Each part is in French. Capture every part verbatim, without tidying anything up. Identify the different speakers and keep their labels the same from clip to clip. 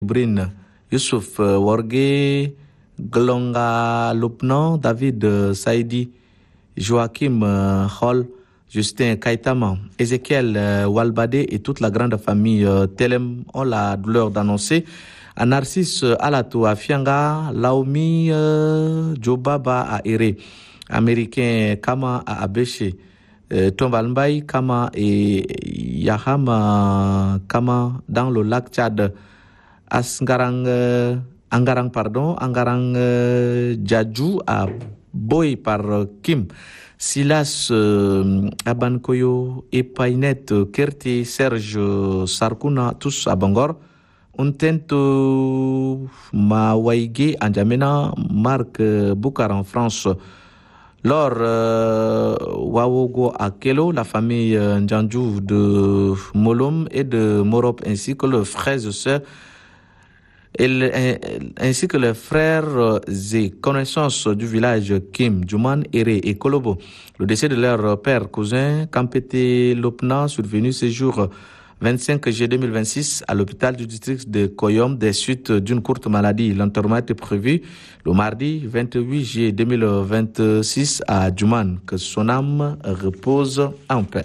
Speaker 1: Brin, Youssouf euh, Warge, Glonga Lupnan, David euh, Saidi, Joachim euh, Hall, Justin Kaitama, Ezekiel euh, Walbade et toute la grande famille euh, Telem ont la douleur d'annoncer à Narcisse euh, Alato à Fianga, Laomi euh, Jobaba à Ere, Américain Kama à Abéché, euh, Tombalmbaï Kama et Yahama Kama dans le lac Tchad. Asngarang, euh, Angarang, pardon, Angarang euh, Djadjou à Boy par euh, Kim, Silas euh, Abankoyo, Epainet, Kerti, Serge euh, Sarkuna, tous à Bangor, Untento Mawaige, Anjamena, Marc euh, Boukar en France. Lors euh, Wawogo à Kelo, la famille euh, Ndjandjou de Molom et de Morop, ainsi que le frère et sœur Et le, ainsi que les frères et connaissances du village Kim, Djouman, Ere et Kolobo. Le décès de leur père cousin, Kampete Lopna, survenu ce jour vingt-cinq juillet deux mille vingt-six à l'hôpital du district de Koyom des suites d'une courte maladie. L'enterrement était prévu le mardi vingt-huit juillet deux mille vingt-six à Djouman. Que son âme repose en paix.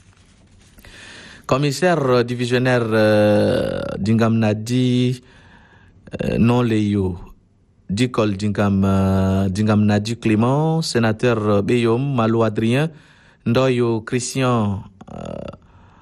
Speaker 1: Commissaire divisionnaire euh, d'Ingamnadi, Euh, non Léo, Dicol Dingam, euh, Dingam Nadi Clément, sénateur euh, Beyom, Malo Adrien, Ndoyo Christian, euh,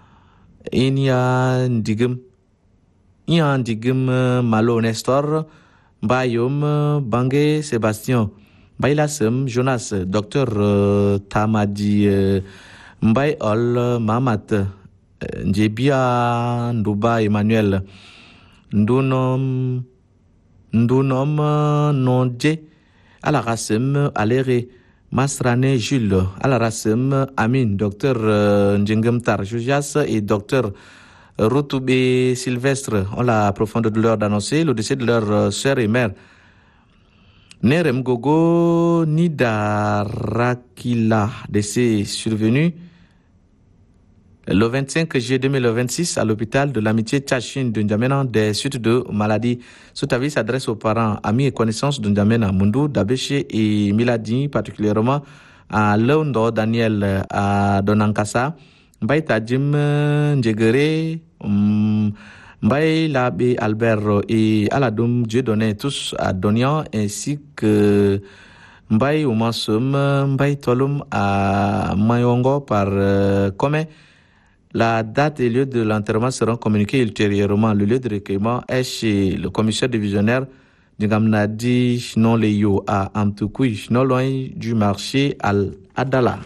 Speaker 1: Inya Ndigum, Inya Ndigum, euh, Malo Nestor, Bayom, euh, Bangé Sébastien, Bailasem, Jonas, docteur euh, Tamadi, euh, Mbay Ol, Mamat, euh, Njebia Ndouba Emmanuel, Ndounom, Ndounom Nondje, Alarasem Alere, Masrane Jules, Alarasem Amin, docteur euh, Njengem Tar Jujas et docteur Routoubé Sylvestre ont la profonde douleur d'annoncer le décès de leur euh, sœur et mère. Nerem Gogo Nidarakila, décès survenu le vingt-cinq juillet deux mille vingt-six à l'hôpital de l'amitié Tchachine de N'Djamena des suites de maladies. Cet avis s'adresse aux parents, amis et connaissances de N'Djamena, Mundu, Dabéché et Miladi, particulièrement à Leundo Daniel, à Donankasa, Mbaye Tadjim Ndjegere, Mbaye Labé Albert et Aladoum Dieudonné, tous à Donian, ainsi que Mbaye Oumansum, Mbaye Tolum à Mayongo par euh, Kome. La date et lieu de l'enterrement seront communiqués ultérieurement. Le lieu de recueillement est chez le commissaire divisionnaire du Gamnadi non-Leyo à Amtoukoui, non loin du marché Al-Adala.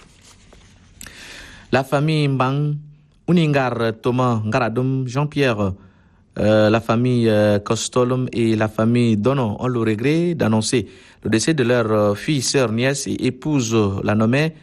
Speaker 1: La famille Mbang, Uningar Thomas Ngaradum Jean-Pierre, euh, la famille euh, Kostolum et la famille Dono ont le regret d'annoncer le décès de leur euh, fille, sœur, nièce et épouse, la nommée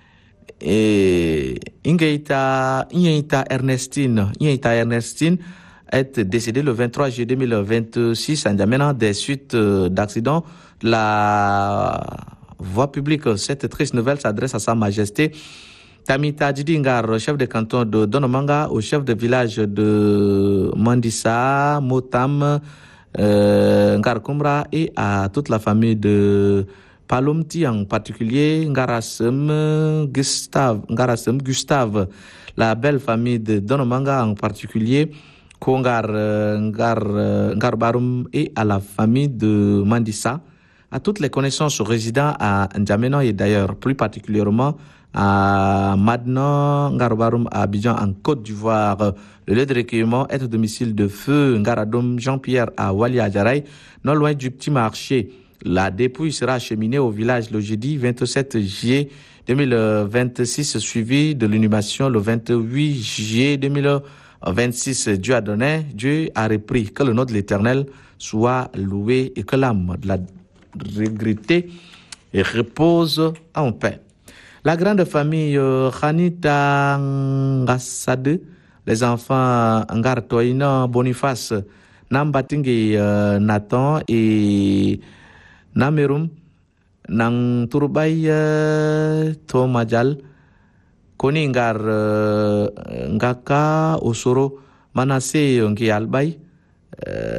Speaker 1: Et Ingeita, Ingeita Ernestine, Ingeita Ernestine est décédée le vingt-trois juillet deux mille vingt-six à N'Djamena des suites d'accident de la voie publique. Cette triste nouvelle s'adresse à Sa Majesté Tamita Djidingar, chef de canton de Donomanga, au chef de village de Mandissa, Motam, euh, Ngarkumra et à toute la famille de Palomti, en particulier Ngarasem Gustave, Ngarasem Gustave, la belle famille de Donomanga en particulier, Kongar Ngar, Ngarbarum et à la famille de Mandissa, à toutes les connaissances résidant à N'Djamena et d'ailleurs plus particulièrement à Madna, Ngarbarum, à Abidjan en Côte d'Ivoire. Le lieu de recueillement est au domicile de feu Ngaradom Jean-Pierre à Wali Adjaraï, non loin du petit marché. La dépouille sera acheminée au village le jeudi vingt-sept juillet deux mille vingt-six, suivi de l'inhumation le vingt-huit juillet deux mille vingt-six. Dieu a donné, Dieu a repris. Que le nom de l'Éternel soit loué et que l'âme de la regrettée repose en paix. La grande famille Khanita Ngassade, les enfants Ngartoina Boniface, Nambatingi Nathan et Namerum, Nang Turbay Tomajal, Koningar Ngaka Osoro, Manassé Ngi Albay, euh,